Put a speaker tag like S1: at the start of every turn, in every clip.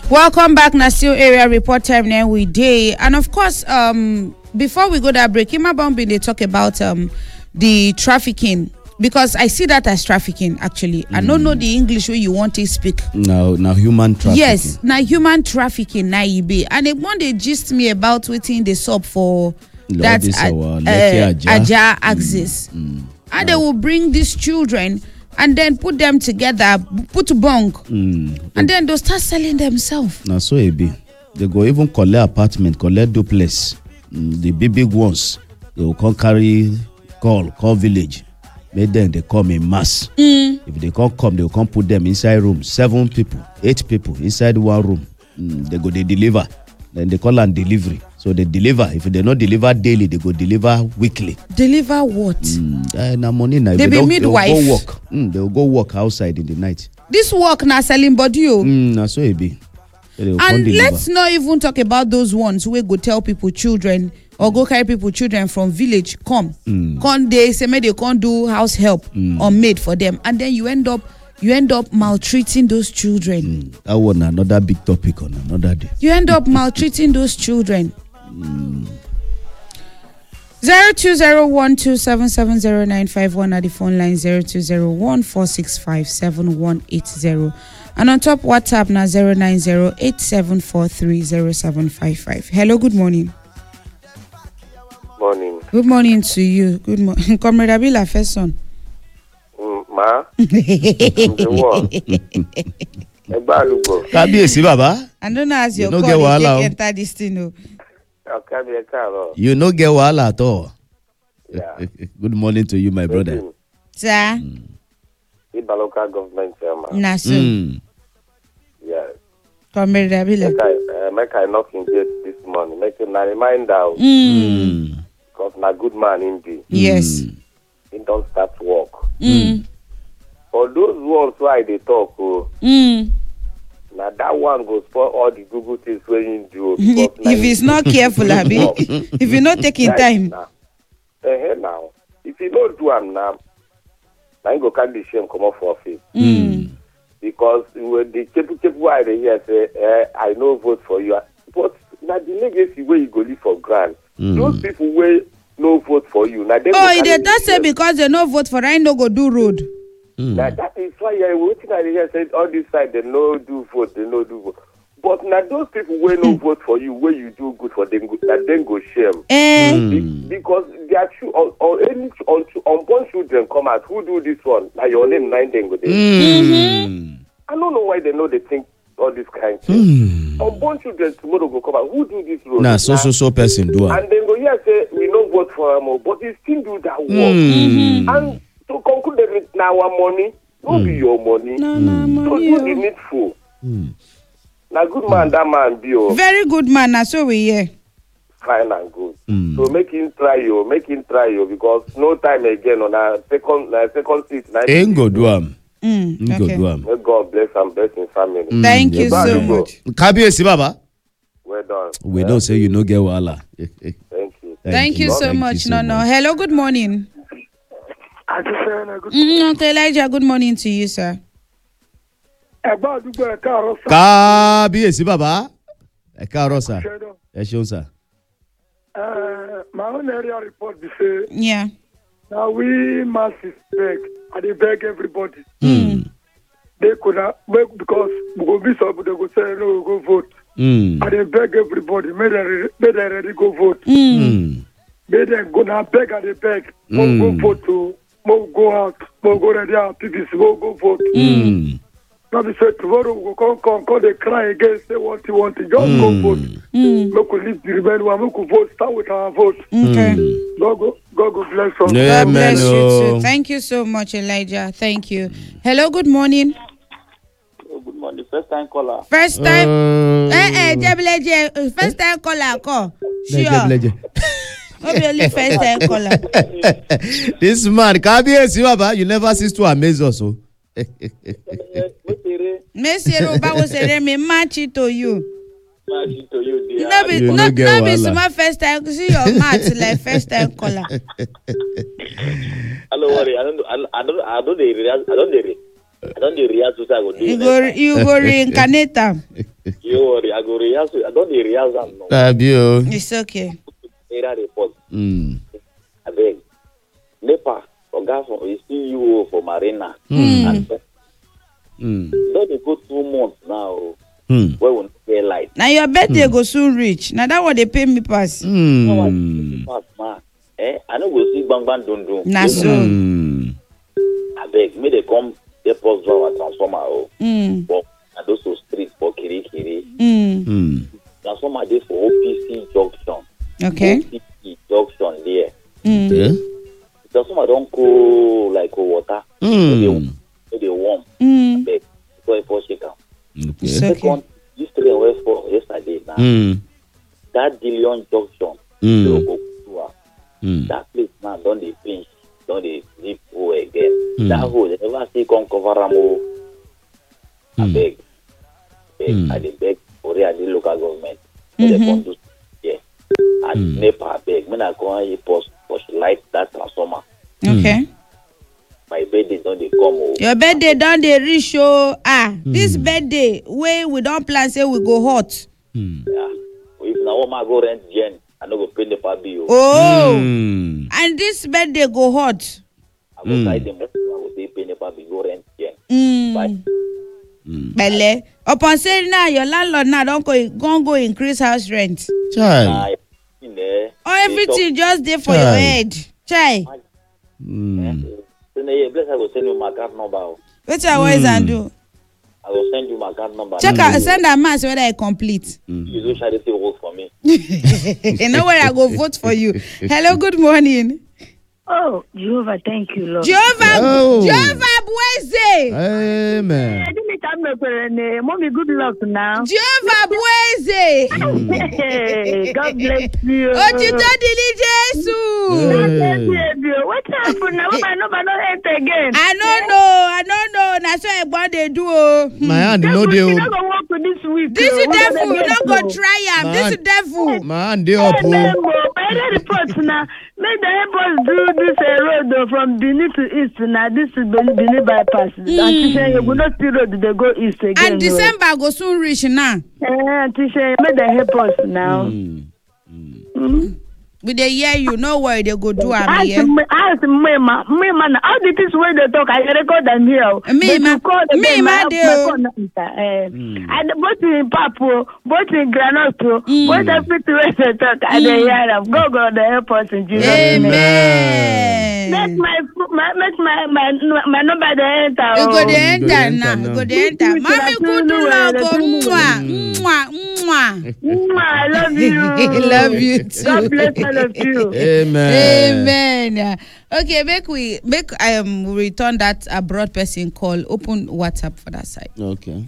S1: Welcome back, Nasil Area Report Time. Now we day, and of course, before we go that break, Imabambi they talk about the trafficking, because I see that as trafficking. Actually, I don't know the English way you want to speak.
S2: Now human trafficking.
S1: Yes, now human trafficking. Now be, and they want to gist me about waiting the sub for that Aja axis, and they will bring these children and then put them together, put bunk, and then they'll start selling themselves.
S2: Now so it be. They go even collect apartment, collect duplex. The big ones, they will come carry call village. Make them they come in mass. If they can't come, they will come put them inside room. 7 people, 8 people inside one room. They go they deliver. Then they call and delivery. So they deliver. If they not deliver daily, they go deliver weekly.
S1: Deliver what?
S2: Na money now.
S1: They be midwife.
S2: They will go work. They will go work outside in the night.
S1: This work na selling body.
S2: Na so it be.
S1: And let's not even talk about those ones who go tell people children or go carry people children from village come they say maybe they can't do house help or maid for them, and then you end up maltreating those children.
S2: That one another big topic on another day.
S1: You end up maltreating those children. 0201277091 at the phone line, 0201465780, and on top WhatsApp now 09087430755. Hello, good morning.
S3: Morning.
S1: Good morning to you. Good morning, Comrade Abila Fesson.
S3: Ma.
S2: Kábíyèsí baba.
S1: I don't know as your
S2: no
S1: call
S2: get
S1: take enter this thing.
S2: You no get wahala at all.
S3: Yeah.
S2: Good morning to you, my brother.
S1: Sir.
S3: Iba local government chairman.
S1: Na so.
S3: Yes.
S1: Comrade Abila.
S3: Make I knock in gate this morning. Make him remind out. Because na good man in be.
S1: Yes.
S3: He don't start work. For those ones why they talk, now that one goes for all the Google things when you do.
S1: If he's not careful, Abi, if you're not taking time.
S3: Now, if you don't do them now you go carry the shame come off for office. Because when the people why they here say, I no vote for you. But now the legacy where you go live for grant. Those people where no vote for you. Now they
S1: don't say because they no vote for I no go do road.
S3: Now that is why you're waiting at here said all this side they no do vote. But now those people will no vote for you, where you do good for them, that then go shame. Because they are true or any unborn children come out who do this one. Now your name 9 then go there. I don't know why they know they think all this kind of thing. Unborn children tomorrow go come out. Who do this road?
S2: Nah, so person do it.
S3: And then go here say we no vote for them, but they still do that work. And to conclude that now our money, no be your money.
S1: No,
S3: so
S1: money.
S3: do the needful. Now good man, that man be
S1: very good man. That's what we hear.
S3: Fine and good. So make him try you, because no time again on a second seat.
S2: Ain't go do am.
S1: Okay.
S3: May God bless and bless his family.
S1: Thank you so much.
S2: Kábíyèsí baba.
S3: Well done.
S2: We don't say you no get wahala.
S3: Thank you.
S1: Thank you so much. No. Hello, good morning. Okay, Elijah, good morning to you, sir.
S2: Kábíyèsí baba. Ẹ káàárọ̀ sir. Ẹ ṣeun sir.
S4: My own area report they say
S1: Yeah.
S4: now we must beg. And they beg everybody. They could not beg because we go be so they go say no, we go vote. And they beg everybody, may they ready go vote. May they go now beg and they beg. We'll go vote to, we'll go out, we'll go ready out, PBC, we'll go vote. Now we say tomorrow we go come, they cry again, say what you want, just go vote. Look, we leave the rebellion, we go vote, start with our vote.
S1: Okay.
S4: God bless us.
S1: God bless you too. Thank you so much, Elijah. Thank you. Hello, good morning.
S5: Good morning. First time caller.
S1: First time. First time caller. Call. Sure. Obviously, first time caller.
S2: This man, Kábíyèsí baba, you never cease to amaze us.
S1: Monsieur Obawo say me match it to you.
S5: Match to you, dear.
S1: No be my first time. See your match like first time caller.
S5: Hello, worry. I don't react to that.
S1: You go reincarnate am.
S5: You worry, I go rehearse. I don't rehearse am no.
S1: It's okay.
S5: Area report. I beg. NEPA, Oga for we see you for Marina. And don't they go 2 months now? Where we get light.
S1: Now your birthday go soon reach. Now that what they pay me pass.
S5: No, pass man. I know we'll see bang bang dun dun.
S1: Na so.
S5: I beg me they come they post our transformer. But and those streets for Kiri. Transformer dey for OPC junction.
S1: Okay.
S5: OPC junction there.
S2: Okay.
S5: Transformer don't go like water. They warm. Beg. So for shake am.
S2: Okay.
S5: Second, this train away for yesterday now. That Dillion junction. That place now don't they pinch, don't they zip hole again. That hole they never see come cover am. I beg. I dey beg for the local government. They come do and NEPA beg. Me na go and post light that transformer.
S1: Okay.
S5: My birthday don't they come.
S1: Your birthday don't they reach oh. This birthday where we don't plan say we go hot.
S5: Yeah. If na woman go rent gen, I no go pay NEPA bill.
S1: Oh. And this birthday go hot.
S5: I go try them. I go pay NEPA bill go rent gen.
S1: Bele. Upon saying now your landlord now don't go increase house rent.
S2: Chai.
S1: Or everything just there for your head. Chai.
S5: Bless, I will send you my card number.
S1: What I always do?
S5: I will send you my card number.
S1: Check out, send a mass whether I complete.
S5: You do charity vote for me.
S1: You know where I go vote for you. Hello, good morning.
S6: Oh, Jehovah, thank you, Lord.
S1: Jehovah Bueze.
S2: Amen.
S6: I didn't come Mommy, good luck now.
S1: Jehovah Bueze.
S6: God bless you.
S1: Otito dili Jesu.
S6: What happened now? I know again.
S1: I don't know. That's what they do.
S2: My hand no dey.
S6: Not gonna work with this week.
S1: This is devil. You not go try him. This is devil.
S2: My hand dey up.
S6: By the report now, make the help us do this road from Benin to East now. This is Benin bypass. Antisha, you will not see road. They go east again.
S1: And December go soon reach now.
S6: Antisha, make the help us now.
S1: With the year you know where they go do am here.
S6: Ask me, man. How did this way they talk? I record them here.
S1: Me, ma,
S6: and both in Papu, both in Granoto, both everything where they talk, and they hear them. Go, the help us in Jesus' name.
S1: Amen.
S6: Make my number the enter.
S1: You go the enter now. Go the enter. Mommy, good luck.
S6: I love you.
S1: I love you too.
S6: God bless all of you.
S1: Amen. Okay, we return that abroad person call. Open WhatsApp for that side.
S2: Okay.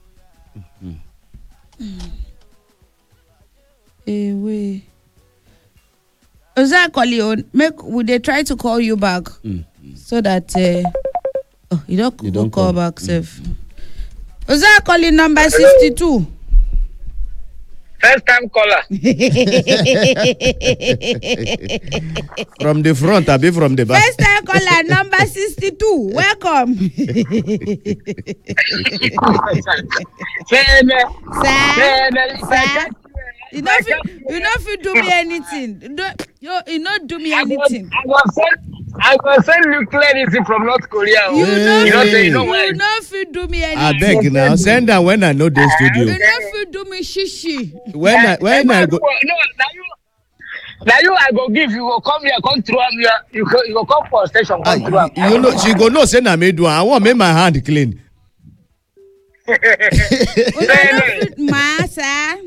S1: Wait. Oza call you. Would they try to call you back so that you don't call back, safe. Oza calling number 62.
S7: First time caller.
S2: From the front, I be from the back.
S1: First time caller number 62. Welcome. Sir. You know if you do me anything. You not do me anything.
S7: I was send nuclear from North Korea.
S1: You know if you do me anything.
S2: I beg now, send her when I know the studio.
S1: You know if you do me shishi.
S2: When I go.
S7: Now you I go give you go come here, come through you go come for station, come through.
S2: You know she go no send I made one. I want make my hand clean.
S1: Masa.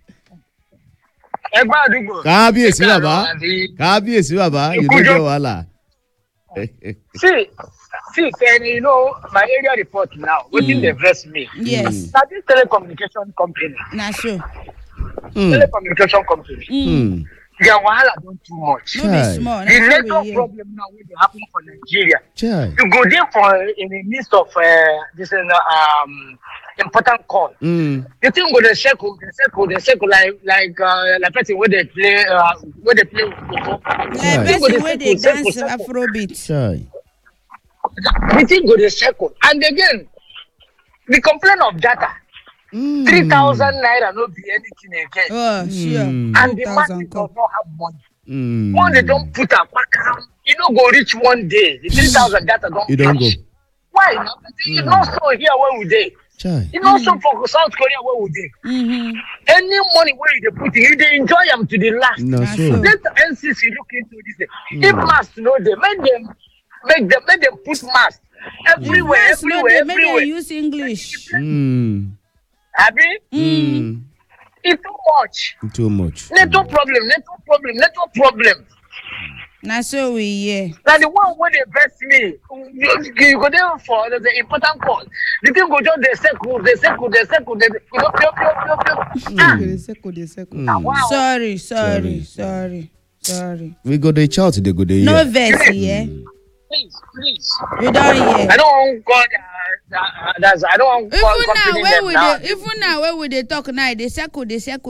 S2: Kábíyèsí baba, you don't get wahala.
S7: See, you know my area report now. What did they address me?
S1: Yes.
S7: Now this telecommunication company.
S1: Nah, sure.
S7: Telecommunication company. Their wahala don't too much.
S1: No be small.
S7: The network problem now will happen for Nigeria.
S2: You
S7: go there for in the midst of this important call. The thing with the circle like person where they play
S1: like person where they dance Afrobeat.
S7: The thing with the circle. And again, the complaint of data. 3,000 naira no be anything again.
S1: Oh, sure.
S7: And the man does not have money. When they don't put a back, you don't go reach one day. The 3,000 data don't.
S2: You don't go.
S7: Why? You not so here where we dey. You know, so for South Korea where we dey. Any money where you put it, they enjoy them to the last.
S2: No, so.
S7: Let the NCC look into this. If mask no, they make them put mask everywhere.
S1: Make them use English.
S7: Abi? It's too much. Network problem.
S1: Na so we
S7: Now the one where they best me, you go there for the important call. The thing go just they circle.
S1: Sorry.
S2: We go the child, they go the
S1: no verse here.
S7: Please.
S1: We don't hear.
S7: I don't want God. I don't want God.
S1: Even now, where would they talk now? They circle.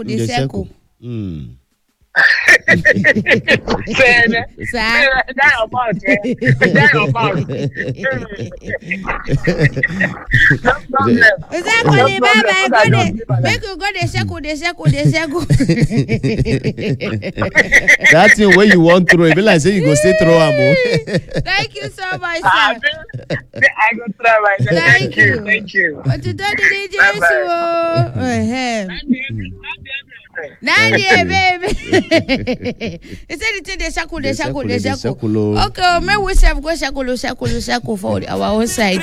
S1: Exactly, bye. Make you go the circle.
S2: That thing where you want to throw, it be like say you go stay throw am.
S1: Thank you so much, sir.
S7: I go try my best. Thank you.
S1: But you don't need Nadia, baby. He said it's the circle. Okay, may we go circle for our own side.